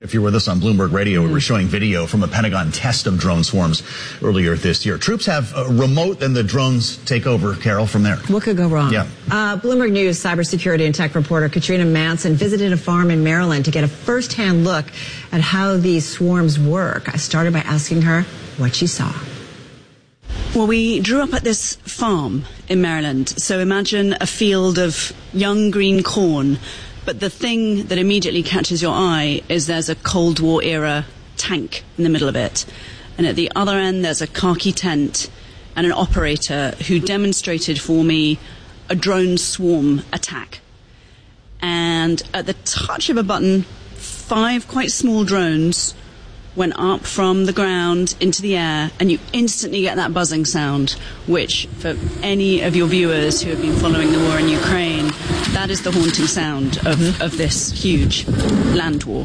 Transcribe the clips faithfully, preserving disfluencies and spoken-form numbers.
if you're with us on Bloomberg Radio, we were showing video from a Pentagon test of drone swarms earlier this year. Troops have a remote and the drones take over, Carol, from there. What could go wrong? Yeah. Uh, Bloomberg News cybersecurity and tech reporter Katrina Manson visited a farm in Maryland to get a first-hand look at how these swarms work. I started by asking her what she saw. Well, we drew up at this farm in Maryland. So imagine a field of young green corn. But the thing that immediately catches your eye is there's a Cold War era tank in the middle of it. And at the other end, there's a khaki tent and an operator who demonstrated for me a drone swarm attack. And at the touch of a button, five quite small drones went up from the ground into the air, and you instantly get that buzzing sound, which for any of your viewers who have been following the war in Ukraine, that is the haunting sound of, mm-hmm. of this huge land war.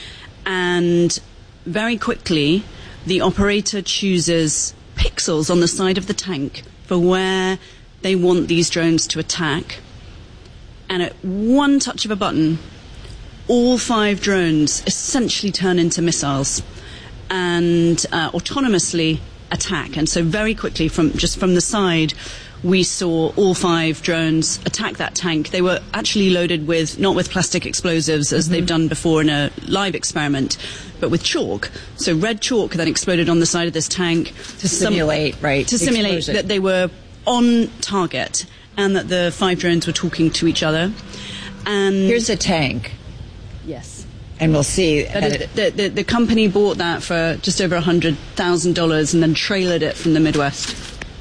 And very quickly, the operator chooses pixels on the side of the tank for where they want these drones to attack. And at one touch of a button, all five drones essentially turn into missiles and uh, autonomously attack. And so very quickly, from just from the side, we saw all five drones attack that tank. They were actually loaded with, not with plastic explosives as mm-hmm. they've done before in a live experiment, but with chalk. So red chalk that exploded on the side of this tank. To simulate, Some, right. To simulate explosion. that they were on target and that the five drones were talking to each other. And here's a tank. Yes. And we'll see. That is, the, the, the company bought that for just over one hundred thousand dollars and then trailered it from the Midwest.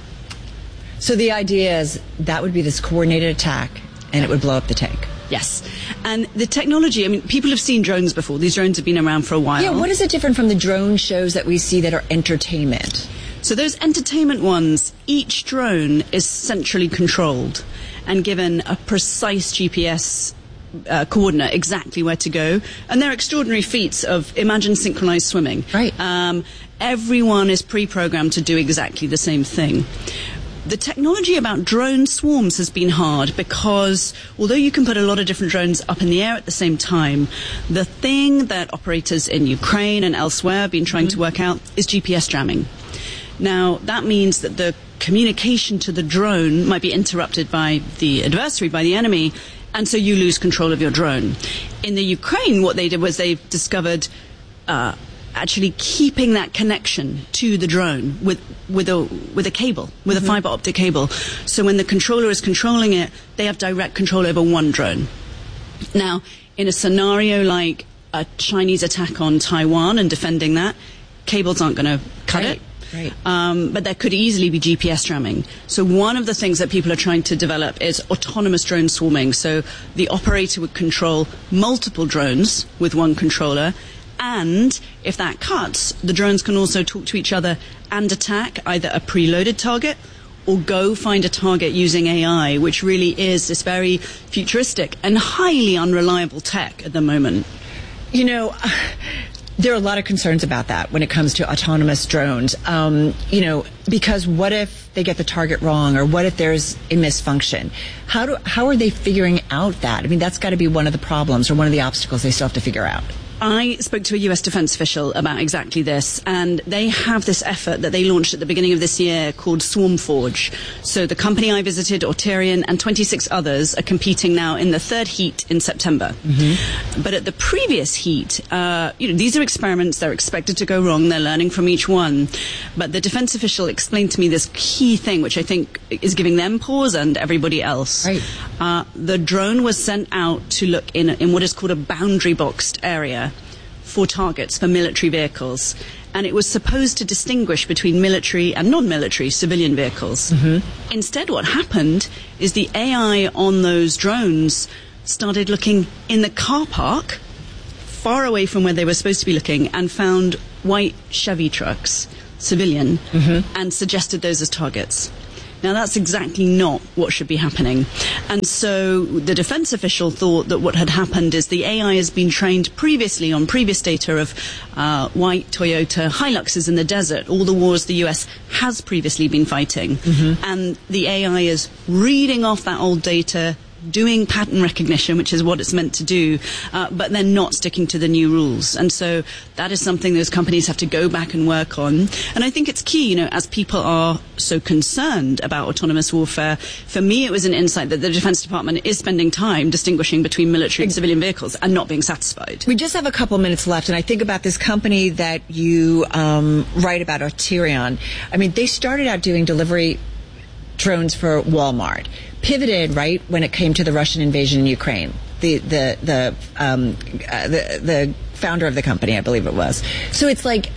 So the idea is that would be this coordinated attack and it would blow up the tank. Yes. And the technology, I mean, people have seen drones before. These drones have been around for a while. Yeah, what is it different from the drone shows that we see that are entertainment? So those entertainment ones, each drone is centrally controlled and given a precise G P S uh, coordinate, exactly where to go. And they're extraordinary feats of, imagine synchronized swimming. Right. Um, everyone is pre-programmed to do exactly the same thing. The technology about drone swarms has been hard because although you can put a lot of different drones up in the air at the same time, the thing that operators in Ukraine and elsewhere have been trying mm-hmm. to work out is G P S jamming. Now, that means that the communication to the drone might be interrupted by the adversary, by the enemy, and so you lose control of your drone. In the Ukraine, what they did was they discovered uh, actually keeping that connection to the drone with with a with a cable, with mm-hmm. a fiber optic cable. So when the controller is controlling it, they have direct control over one drone. Now, in a scenario like a Chinese attack on Taiwan and defending that, cables aren't going to cut right. it. Right. Um, but there could easily be G P S jamming. So one of the things that people are trying to develop is autonomous drone swarming. So the operator would control multiple drones with one controller. And if that cuts, the drones can also talk to each other and attack either a preloaded target or go find a target using A I, which really is this very futuristic and highly unreliable tech at the moment. You know, there are a lot of concerns about that when it comes to autonomous drones. Um, you know, because what if they get the target wrong, or what if there's a misfunction? How do how are they figuring out that? I mean, that's got to be one of the problems or one of the obstacles they still have to figure out. I spoke to a U S defense official about exactly this, and they have this effort that they launched at the beginning of this year called SwarmForge. So the company I visited, Auterion, and twenty-six others are competing now in the third heat in September. Mm-hmm. But at the previous heat, uh, you know, these are experiments. They're expected to go wrong. They're learning from each one. But the defense official explained to me this key thing, which I think is giving them pause and everybody else. Right. Uh, the drone was sent out to look in, in what is called a boundary boxed area for targets for military vehicles, and it was supposed to distinguish between military and non-military civilian vehicles. Mm-hmm. Instead, what happened is the A I on those drones started looking in the car park far away from where they were supposed to be looking and found white Chevy trucks, civilian, mm-hmm. and suggested those as targets. Now, that's exactly not what should be happening. And so the defense official thought that what had happened is the A I has been trained previously on previous data of uh, white Toyota Hiluxes in the desert, all the wars the U S has previously been fighting. Mm-hmm. And the A I is reading off that old data doing pattern recognition, which is what it's meant to do, uh, but then not sticking to the new rules. And so that is something those companies have to go back and work on. And I think it's key, you know, as people are so concerned about autonomous warfare, for me it was an insight that the Defense Department is spending time distinguishing between military and civilian vehicles and not being satisfied. We just have a couple minutes left, and I think about this company that you um, write about, Auterion. I mean, they started out doing delivery drones for Walmart, pivoted right when it came to the Russian invasion in Ukraine. The the the um, uh, the the founder of the company, I believe it was. So it's like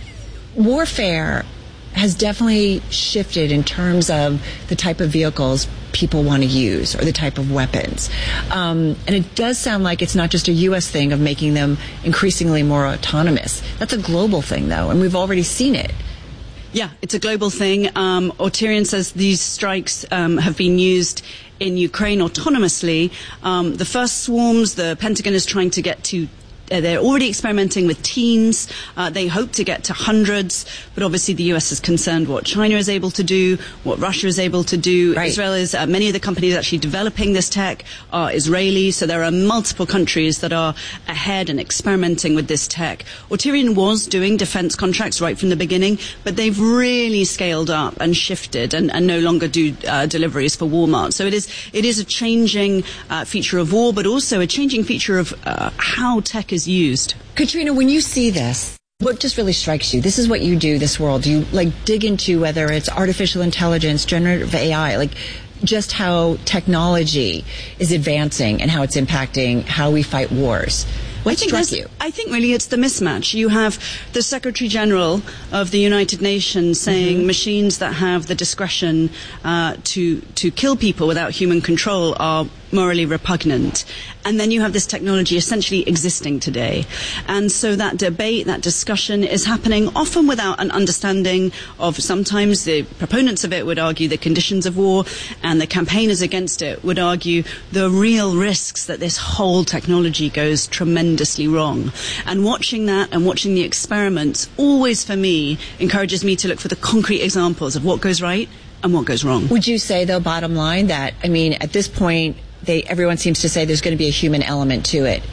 warfare has definitely shifted in terms of the type of vehicles people want to use or the type of weapons. Um, and it does sound like it's not just a U S thing of making them increasingly more autonomous. That's a global thing, though, and we've already seen it. Yeah, it's a global thing. Um, Auterion says these strikes um, have been used in Ukraine autonomously. Um, the first swarms, the Pentagon is trying to get to Uh, they're already experimenting with teens. Uh, they hope to get to hundreds, but obviously the U S is concerned what China is able to do, what Russia is able to do. Right. Israel is, uh, many of the companies actually developing this tech are Israeli, so there are multiple countries that are ahead and experimenting with this tech. Auterion was doing defense contracts right from the beginning, but they've really scaled up and shifted and, and no longer do uh, deliveries for Walmart. So it is, it is a changing uh, feature of war, but also a changing feature of uh, how tech is used. Katrina, when you see this, what just really strikes you? This is what you do, this world. You like dig into whether it's artificial intelligence, generative A I, like just how technology is advancing and how it's impacting how we fight wars. What struck you? I think really it's the mismatch. You have the Secretary General of the United Nations saying mm-hmm. machines that have the discretion uh, to to kill people without human control are morally repugnant. And then you have this technology essentially existing today. And so that debate, that discussion is happening often without an understanding of, sometimes the proponents of it would argue the conditions of war, and the campaigners against it would argue the real risks that this whole technology goes tremendously wrong. And watching that and watching the experiments always, for me, encourages me to look for the concrete examples of what goes right and what goes wrong. Would you say, though, bottom line, that, I mean, at this point, they, everyone seems to say there's going to be a human element to it?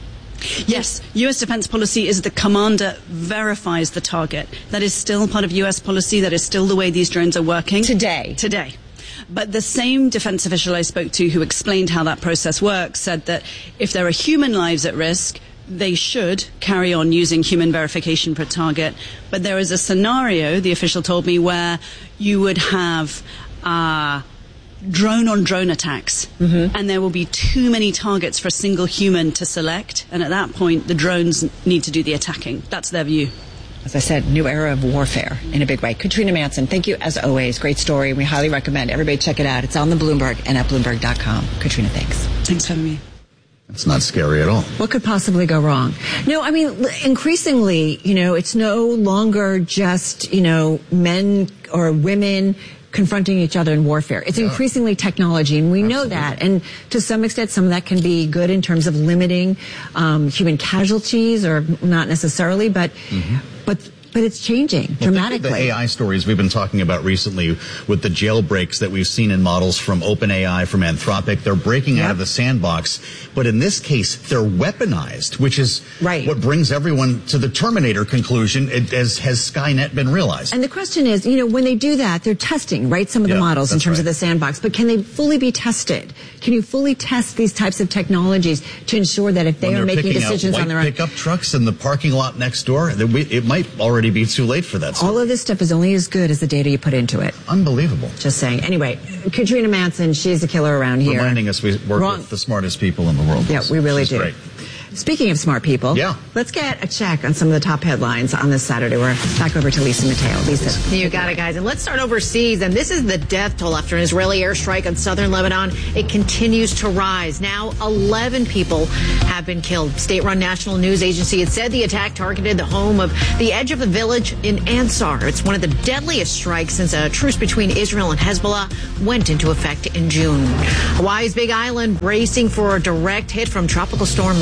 Yes, U S defense policy is the commander verifies the target. That is still part of U S policy. That is still the way these drones are working. Today. Today. But the same defense official I spoke to who explained how that process works said that if there are human lives at risk, they should carry on using human verification per target. But there is a scenario, the official told me, where you would have uh, drone-on-drone attacks, mm-hmm. and there will be too many targets for a single human to select, and at that point, the drones need to do the attacking. That's their view. As I said, new era of warfare in a big way. Katrina Manson, thank you as always. Great story. We highly recommend everybody check it out. It's on the Bloomberg and at Bloomberg dot com. Katrina, thanks. Thanks for having me. It's not scary at all. What could possibly go wrong? No, I mean, increasingly, you know, it's no longer just, you know, men or women confronting each other in warfare. It's yeah. increasingly technology, and we Absolutely. know that. And to some extent, some of that can be good in terms of limiting um, human casualties, or not necessarily, but mm-hmm. but but it's changing well, dramatically. The, the A I stories we've been talking about recently with the jailbreaks that we've seen in models from OpenAI, from Anthropic, they're breaking yep. out of the sandbox. But in this case, they're weaponized, which is right. what brings everyone to the Terminator conclusion, as has Skynet been realized. And the question is, you know, when they do that, they're testing, right, some of the yeah, models in terms right. of the sandbox. But can they fully be tested? Can you fully test these types of technologies to ensure that if they when are making decisions out white on their own pickup trucks in the parking lot next door, it might already be too late for that stuff. All of this stuff is only as good as the data you put into it. Unbelievable. Just saying. Anyway, Katrina Manson, she's a killer around here. Reminding us we work Wrong. with the smartest people in the world. Yeah, we really She's do. Great. Speaking of smart people, yeah. let's get a check on some of the top headlines on this Saturday. We're back over to Lisa Mateo. Lisa. You got it, guys. And let's start overseas. And this is the death toll after an Israeli airstrike on southern Lebanon. It continues to rise. Now, eleven people have been killed. State-run national news agency had said the attack targeted the home of the edge of the village in Ansar. It's one of the deadliest strikes since a truce between Israel and Hezbollah went into effect in June. Hawaii's Big Island bracing for a direct hit from tropical storm Lala.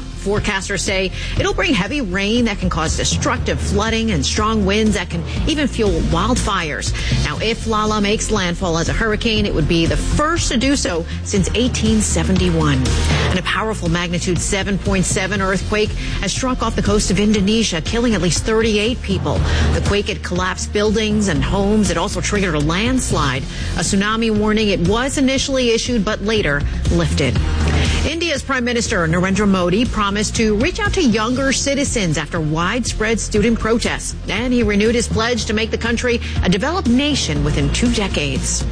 Lala. Forecasters say it'll bring heavy rain that can cause destructive flooding and strong winds that can even fuel wildfires. Now, if Lala makes landfall as a hurricane, it would be the first to do so since eighteen seventy-one. And a powerful magnitude seven point seven earthquake has struck off the coast of Indonesia, killing at least thirty-eight people. The quake had collapsed buildings and homes. It also triggered a landslide. A tsunami warning, it was initially issued, but later lifted. India's Prime Minister Narendra Modi promised to reach out to younger citizens after widespread student protests. And he renewed his pledge to make the country a developed nation within two decades.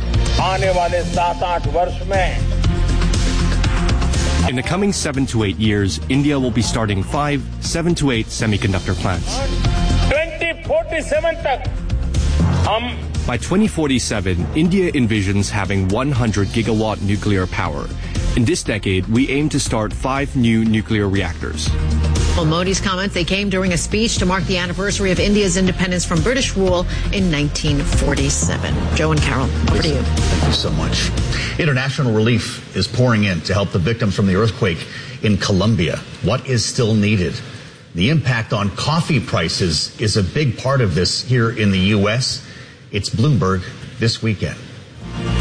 In the coming seven to eight years, India will be starting five, seven to eight semiconductor plants. twenty forty-seven tak, hum By twenty forty-seven, India envisions having one hundred gigawatt nuclear power. In this decade, we aim to start five new nuclear reactors. Well, Modi's comments, they came during a speech to mark the anniversary of India's independence from British rule in nineteen forty-seven. Joe and Carol, over to you. Thank you so much. International relief is pouring in to help the victims from the earthquake in Colombia. What is still needed? The impact on coffee prices is a big part of this here in the U S. It's Bloomberg This Weekend.